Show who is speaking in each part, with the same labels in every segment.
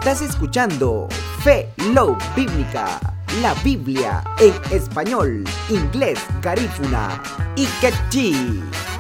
Speaker 1: Estás escuchando Fe Love Bíblica, la Biblia en español, inglés, garífuna y quechí.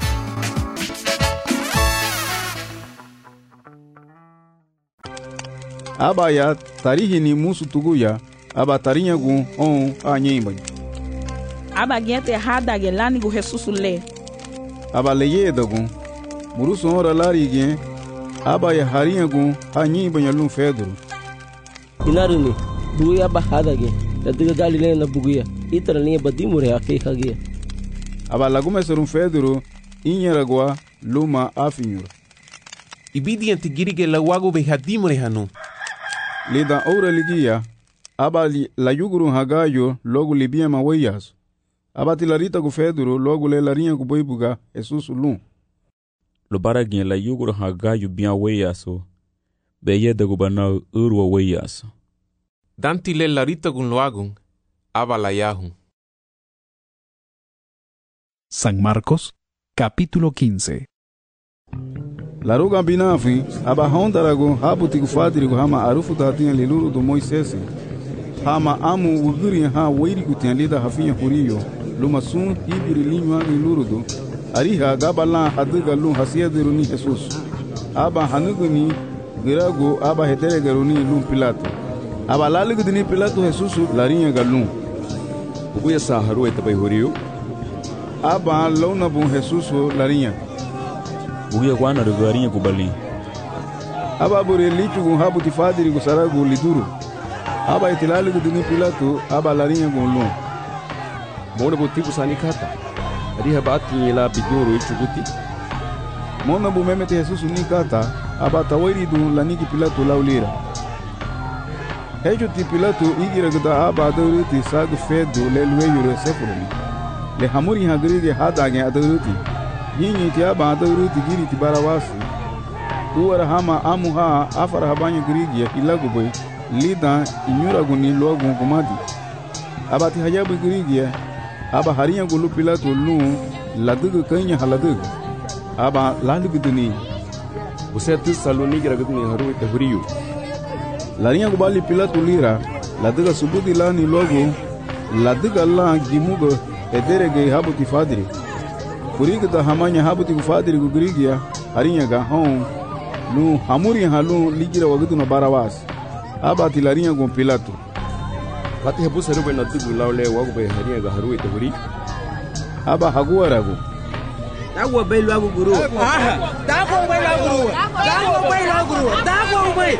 Speaker 2: Abaya tarihi ni musu tuguya aba tarinya gu on anyimba
Speaker 3: aba gente hada gelani gu Jesus le
Speaker 2: aba leye dagu murusu ora lari gen aba ya harinya gu anyimba nyalun fedro
Speaker 4: inarini buya ba hada gen ladiga galile na buguya itara ni badimure ake khagia
Speaker 2: aba lagume serun fedro inyaragwa luma afinyura
Speaker 5: ibidi antigirige lawago behadimure hanu
Speaker 2: Lida ora ligia aba la yuguru hagayo logo libia maweyas aba tilarita gu fedro logo le larinha gu boibuga Jesus lu
Speaker 6: lo baragin la yuguru hagayo bia weyaso beye de gubana urwa weyas
Speaker 5: danti le larita gun loagun aba la yahu.
Speaker 7: San Marcos capítulo 15.
Speaker 2: La ruga binafi aba hondarago habuti gufadirigo hama arufu tatinha liluru do Moisés hama amu uguri ha weirigo tinha lida hafinha huriyo luma sun hibiri linha liluru do ariha gabala hadiga lu hasiadiru ni Jesus aba hanuguni girago aba heteregaru ni lu Pilato aba laligo ni Pilato Jesus larinha galun
Speaker 8: ubuya sa haru etabai huriyo
Speaker 2: aba launa bu Jesus larinha
Speaker 6: buya kwana rugarinha kubali
Speaker 2: aba bore lichu gu habuti fadiri gu saragu liduru aba itilali gu dini Pilato aba larinha gu lu
Speaker 8: mona botibu sanikata ariha bati la biduru ichuguti
Speaker 2: mona bu memete Jesus ni kata aba tawairi du laniki Pilato laulira hejo ti Pilato igira gda aba dawriti sagu fedo le lueyo sefuruni le hamuri hagrige hadage adawriti yinyi ti aba adawriti giri ti barawasi uwara hama amuha afara habanya grigia ilaguboy lida inyuraguni logu gumadi aba ti hajabu grigia aba harinya gulu Pilato lu ladugu kanya haladugu aba laluguduni
Speaker 8: usetu saluni giraguduni haru ite huriyo
Speaker 2: larinya gubali Pilato lira laduga subudi lani logo laduga la gimugo ederege habuti fadiri kurigda hamanya habuti fadiri gugrigia harinya ga hon lu hamuri halu ligira waguduna barawas aba tilarinya gon Pilato
Speaker 8: pati hebu serube na tugu laule wagube harinya ga haru ite huri
Speaker 2: aba haguarago
Speaker 4: dago bailu agu guru dago bailu agu dago bailu agu dago bailu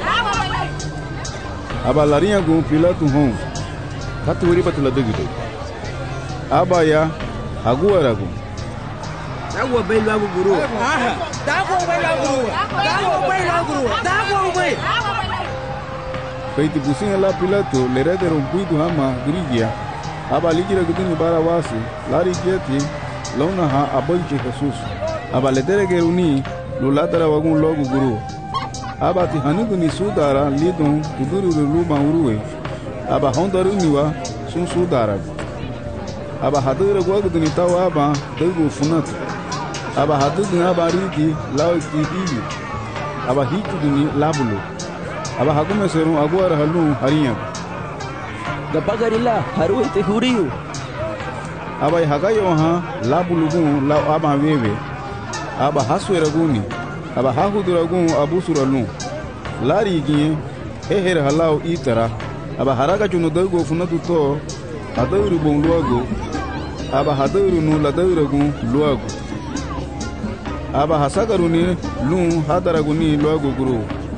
Speaker 2: aba larinya gon Pilato hon
Speaker 8: pati huri batula dugu
Speaker 2: aba ya haguarago
Speaker 4: dago bailu agu guru dago bailu agu dago bailu agu dago bailu
Speaker 2: feiti businha la Pilato lereder puidu hama grigia aba ligira guduni barawasi lari gieti launa ha aboiche Jesus aba lederegeruni lulatara wagun logu guru aba ti hanuguni sudara lidon tuduru luma uruwe aba hondaruniwa sun sudara aba hadura gwaguduni tawa aba degu funatu aba haduduni aba rigi lauti ili aba hituduni labulu aba hakume serun aguara halu harinya
Speaker 4: da bagarila haru ite huriyo
Speaker 2: aba hagayo ha labulugun la aba wewe aba hasweraguni aba hahuduragun abusuralun lari giye eher halau itara aba haraga chunu dago funatu to adawru bon luago aba hadawru nu ladawragun luago aba hasagaruni lu hadaraguni luago guru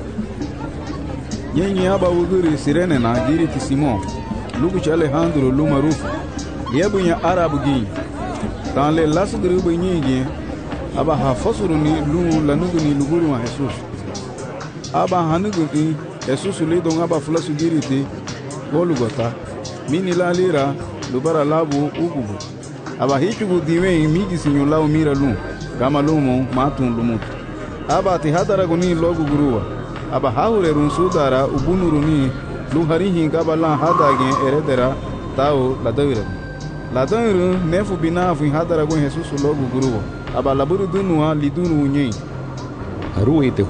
Speaker 2: yenye aba wuguri sirene na giri ti Simon lugu ci Alejandro lu marufu yebunya arabu gi dans les lasgru bunyigi aba hafasuruni lu lanuguni luguru wa Jesus aba hanuguni Jesus le don aba fulasu giriti golugota mini la lira lubara labu ugubu aba hichugu diwe migi sinyo lao mira lu kama lumo matun lumu aba ti hadaraguni logu guruwa aba haure run sudara ubunuruni lu harihi gabala hadage eredera tao ladawira nefu binafu hadaragun Jesus logu guruwa aba laburu dunua lidunu unye
Speaker 8: haru ite